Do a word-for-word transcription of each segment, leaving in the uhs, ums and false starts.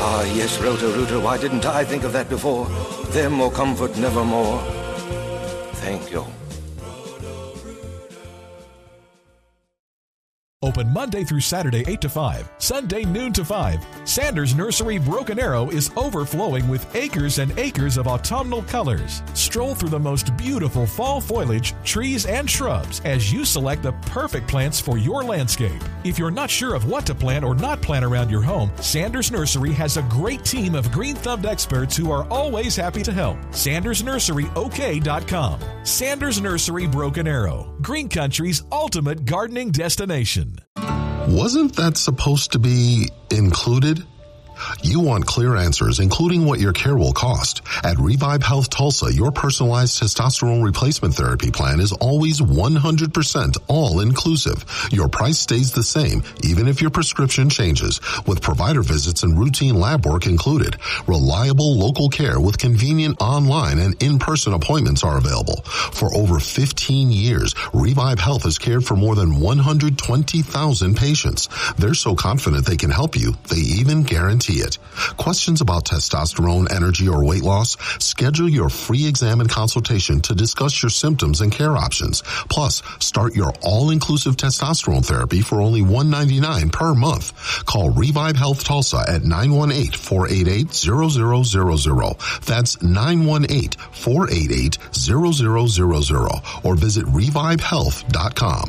Ah, yes, Roto-Rooter, why didn't I think of that before? Them or comfort nevermore. Thank you. Open Monday through Saturday, eight to five, Sunday, noon to five. Sanders Nursery Broken Arrow is overflowing with acres and acres of autumnal colors. Stroll through the most beautiful fall foliage, trees, and shrubs as you select the perfect plants for your landscape. If you're not sure of what to plant or not plant around your home, Sanders Nursery has a great team of green-thumbed experts who are always happy to help. Sanders Nursery O K dot com. Sanders Nursery Broken Arrow, Green Country's ultimate gardening destination. Wasn't that supposed to be included? You want clear answers, including what your care will cost. At Revive Health Tulsa, your personalized testosterone replacement therapy plan is always one hundred percent all-inclusive. Your price stays the same, even if your prescription changes, with provider visits and routine lab work included. Reliable local care with convenient online and in-person appointments are available. For over fifteen years, Revive Health has cared for more than one hundred twenty thousand patients. They're so confident they can help you, they even guarantee it. Questions about testosterone, energy, or weight loss? Schedule your free exam and consultation to discuss your symptoms and care options. Plus, start your all-inclusive testosterone therapy for only one hundred ninety-nine dollars per month. Call Revive Health Tulsa at nine one eight, four eight eight, zero zero zero zero. That's nine one eight, four eight eight, zero zero zero zero. Or visit revive health dot com.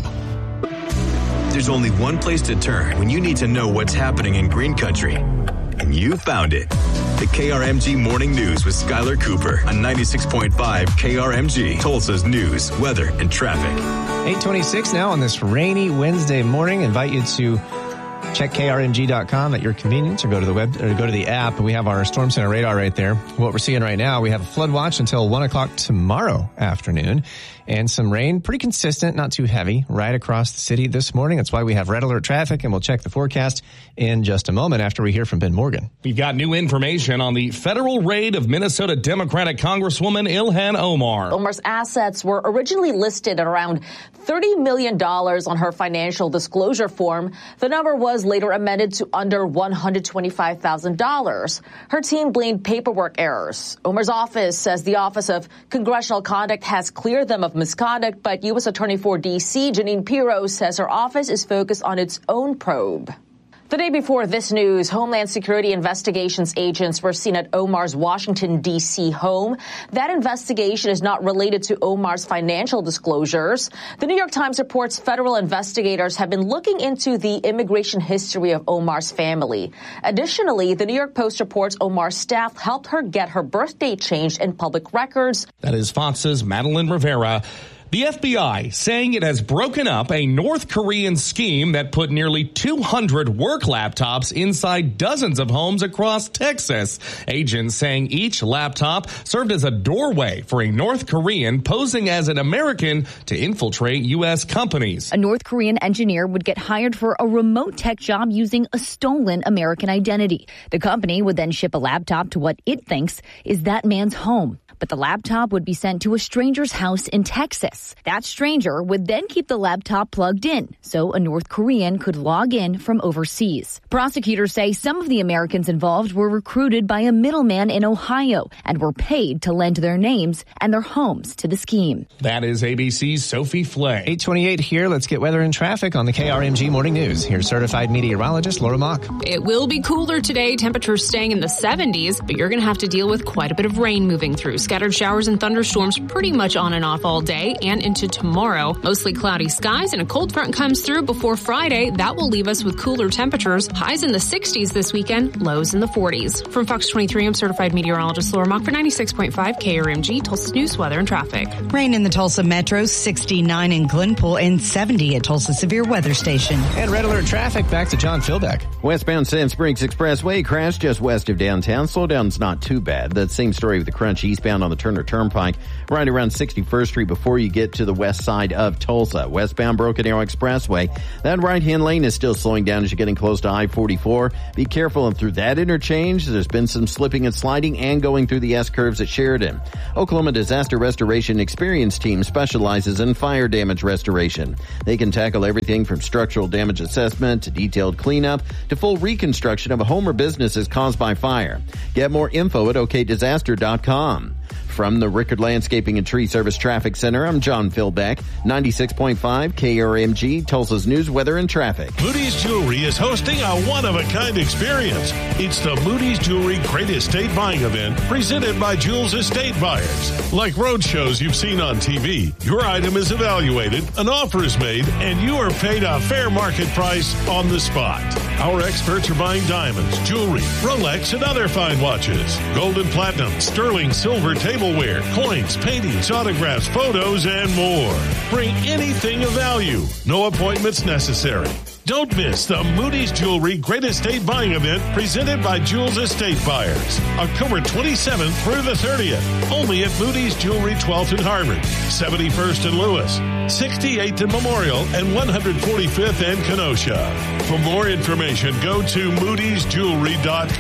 There's only one place to turn when you need to know what's happening in Green Country. And you found it. The K R M G Morning News with Skylar Cooper on ninety-six point five K R M G, Tulsa's news, weather, and traffic. eight twenty-six now on this rainy Wednesday morning. Invite you to check K R M G dot com at your convenience, or go to the web, or go to the app. We have our Storm Center radar right there. What we're seeing right now, we have a flood watch until one o'clock tomorrow afternoon. And some rain, pretty consistent, not too heavy, right across the city this morning. That's why we have red alert traffic, and we'll check the forecast in just a moment after we hear from Ben Morgan. We've got new information on the federal raid of Minnesota Democratic Congresswoman Ilhan Omar. Omar's assets were originally listed at around thirty million dollars on her financial disclosure form. The number was later amended to under one hundred twenty-five thousand dollars. Her team blamed paperwork errors. Omar's office says the Office of Congressional Conduct has cleared them of misconduct, but U S Attorney for D C, Janine Pirro, says her office is focused on its own probe. The day before this news, Homeland Security investigations agents were seen at Omar's Washington, D C home. That investigation is not related to Omar's financial disclosures. The New York Times reports federal investigators have been looking into the immigration history of Omar's family. Additionally, the New York Post reports Omar's staff helped her get her birth date changed in public records. That is Fox's Madeline Rivera. The F B I saying it has broken up a North Korean scheme that put nearly two hundred work laptops inside dozens of homes across Texas. Agents saying each laptop served as a doorway for a North Korean posing as an American to infiltrate U S companies. A North Korean engineer would get hired for a remote tech job using a stolen American identity. The company would then ship a laptop to what it thinks is that man's home. But the laptop would be sent to a stranger's house in Texas. That stranger would then keep the laptop plugged in, so a North Korean could log in from overseas. Prosecutors say some of the Americans involved were recruited by a middleman in Ohio and were paid to lend their names and their homes to the scheme. That is A B C's Sophie Flay. eight twenty-eight here. Let's get weather and traffic on the K R M G Morning News. Here's certified meteorologist Laura Mock. It will be cooler today. Temperatures staying in the seventies, but you're going to have to deal with quite a bit of rain moving through. Scattered showers and thunderstorms pretty much on and off all day and into tomorrow. Mostly cloudy skies, and a cold front comes through before Friday. That will leave us with cooler temperatures. Highs in the sixties this weekend, lows in the forties. From Fox twenty-three, I'm certified meteorologist Laura Mock for ninety-six point five K R M G, Tulsa's news, weather, and traffic. Rain in the Tulsa Metro, sixty-nine in Glenpool, and seventy at Tulsa Severe Weather Station. And red alert traffic, back to John Fildeck. Westbound Sand Springs Expressway crash just west of downtown. Slowdown's not too bad. That same story with the crunch eastbound on the Turner Turnpike, right around sixty-first Street before you get get to the west side of Tulsa. Westbound Broken Arrow Expressway, that right-hand lane is still slowing down as you're getting close to I forty-four. Be careful through that interchange. There's been some slipping and sliding and going through the S-curves at Sheridan. Oklahoma Disaster Restoration Experience Team specializes in fire damage restoration. They can tackle everything from structural damage assessment to detailed cleanup to full reconstruction of a home or businesses caused by fire. Get more info at O K disaster dot com. From the Rickard Landscaping and Tree Service Traffic Center, I'm John Philbeck, ninety-six point five K R M G, Tulsa's news, weather, and traffic. Moody's Jewelry is hosting a one-of-a-kind experience. It's the Moody's Jewelry Great Estate Buying Event presented by Jules Estate Buyers. Like road shows you've seen on T V, your item is evaluated, an offer is made, and you are paid a fair market price on the spot. Our experts are buying diamonds, jewelry, Rolex, and other fine watches, gold and platinum, sterling, silver, tableware, coins, paintings, autographs, photos, and more. Bring anything of value. No appointments necessary. Don't miss the Moody's Jewelry Great Estate Buying Event presented by Jules Estate Buyers. October twenty-seventh through the thirtieth. Only at Moody's Jewelry twelfth and Harvard, seventy-first and Lewis, sixty-eighth and Memorial, and one hundred forty-fifth and Kenosha. For more information, go to moodys jewelry dot com.